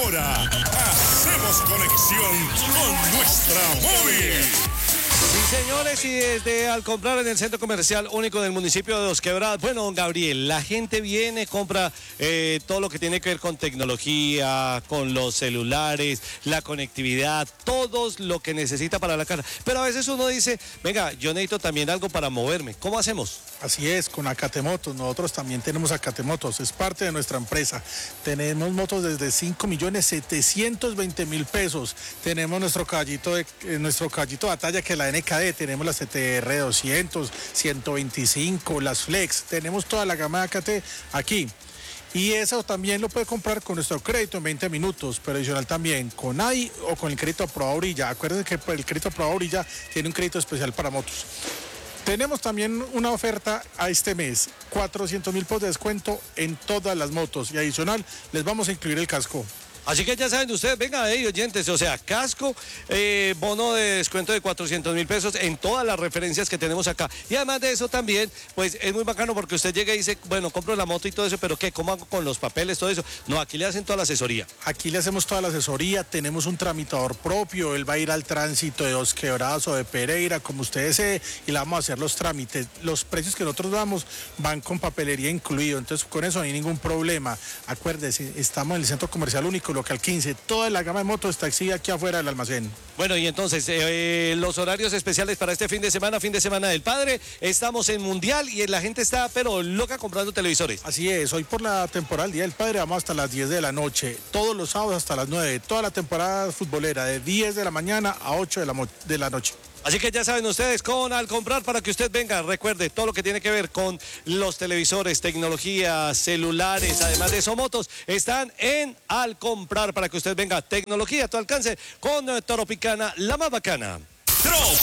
ahora hacemos conexión con nuestra móvil. Sí, señores, y desde al comprar en el centro comercial único del municipio de Dos Quebradas, bueno, don Gabriel, la gente viene, compra todo lo que tiene que ver con tecnología, con los celulares, la conectividad, todo lo que necesita para la casa. Pero a veces uno dice, venga, yo necesito también algo para moverme. ¿Cómo hacemos? Así es, con Acatemotos. Nosotros también tenemos Acatemotos, es parte de nuestra empresa. Tenemos motos desde 5.720.000 pesos. Tenemos nuestro caballito de batalla, que es la NKD. Tenemos la CTR 200, 125, las Flex. Tenemos toda la gama de Acate aquí. Y eso también lo puede comprar con nuestro crédito en 20 minutos, pero adicional también con AI o con el crédito aprobado Orilla. Acuérdense que el crédito aprobado Orilla tiene un crédito especial para motos. Tenemos también una oferta a este mes, 400.000 pesos de descuento en todas las motos y adicional les vamos a incluir el casco. Así que ya saben ustedes, venga, oyentes, o sea, casco, bono de descuento de 400.000 pesos en todas las referencias que tenemos acá. Y además de eso también, pues es muy bacano porque usted llega y dice, bueno, compro la moto y todo eso, pero ¿qué? ¿Cómo hago con los papeles, todo eso? No, aquí le hacen toda la asesoría. Aquí le hacemos toda la asesoría, tenemos un tramitador propio, él va a ir al tránsito de Dos Quebradas o de Pereira, como usted desee, y le vamos a hacer los trámites. Los precios que nosotros damos van con papelería incluido, entonces con eso no hay ningún problema. Acuérdese, estamos en el centro comercial único, local 15, toda la gama de motos está exhibida aquí afuera del almacén. Bueno, y entonces, los horarios especiales para este fin de semana del Padre, estamos en Mundial y la gente está, pero loca, comprando televisores. Así es, hoy por la temporada del Día del Padre vamos hasta las 10 de la noche, todos los sábados hasta las 9, toda la temporada futbolera, de 10 de la mañana a 8 de la noche. Así que ya saben ustedes, al comprar para que usted venga, recuerde todo lo que tiene que ver con los televisores, tecnología, celulares, además de eso, motos, están en al comprar para que usted venga. Tecnología a tu alcance con Toropicana, la más bacana. Tropicana.